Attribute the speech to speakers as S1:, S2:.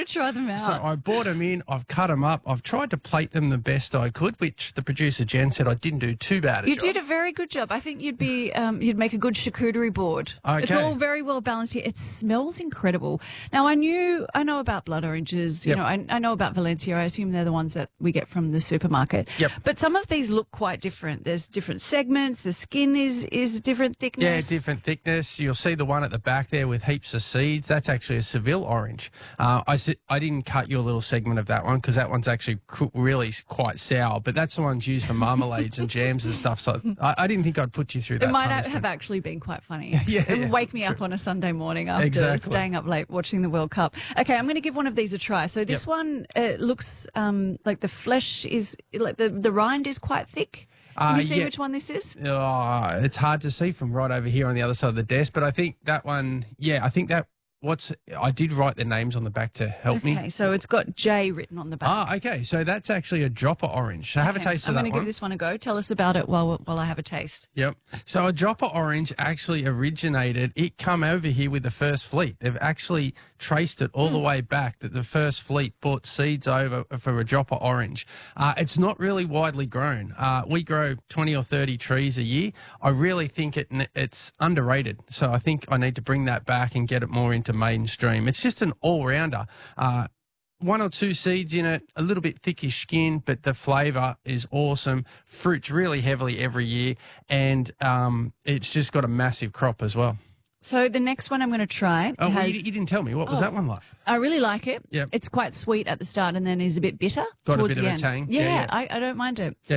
S1: to try them out.
S2: So I bought them in. I've cut them up. I've tried to plate them the best I could, which the producer Jen said I didn't do too bad a
S1: You
S2: job.
S1: did a very good job. I think you'd you'd make a good charcuterie board.
S2: Okay.
S1: It's all very well balanced here. It smells incredible. Now I know about blood oranges. You
S2: Yep.
S1: know, I know about Valencia. I assume they're the ones that we get from the supermarket.
S2: Yep.
S1: But some of these look quite different. There's different segments. The skin is different
S2: Yeah,
S1: thickness.
S2: different thickness. You'll see the one at the back there with heaps of seeds. That's actually a Seville orange. I didn't cut your little segment of that one because that one's actually really quite sour. But that's the ones used for marmalades and jams and stuff. So I didn't think I'd put you through that.
S1: It might
S2: punishment.
S1: have actually been quite funny.
S2: Yeah,
S1: It would wake
S2: true.
S1: me up on a Sunday morning after
S2: Exactly.
S1: staying up late watching the World Cup. Okay, I'm going to give one of these a try. So this
S2: Yep.
S1: one looks like the flesh is, like the rind is quite thick. Can you see
S2: yeah.
S1: which one this is?
S2: Oh, it's hard to see from right over here on the other side of the desk, but I think that one, I think that I did write the names on the back to help me.
S1: Okay, so it's got J written on the back.
S2: Okay, so that's actually a dropper orange. So have a
S1: Okay,
S2: taste of
S1: I'm
S2: that
S1: going to
S2: one.
S1: give this one a go. Tell us about it while I have a taste.
S2: Yep. So a dropper orange actually originated, it come over here with the first fleet. They've actually traced it all the way back that the first fleet brought seeds over for a dropper orange. It's not really widely grown. We grow 20 or 30 trees a year. I really think it's underrated. So I think I need to bring that back and get it more into mainstream. It's just an all-rounder. One or two seeds in it, a little bit thickish skin, but the flavour is awesome. Fruits really heavily every year, and it's just got a massive crop as well.
S1: So the next one I'm going to try.
S2: Oh,
S1: has,
S2: you didn't tell me. What was that one like?
S1: I really like it.
S2: Yep.
S1: It's quite sweet at the start and then is a bit bitter
S2: Got a
S1: towards
S2: bit
S1: the
S2: of a
S1: end.
S2: tang.
S1: Yeah,
S2: Yeah.
S1: I don't mind it.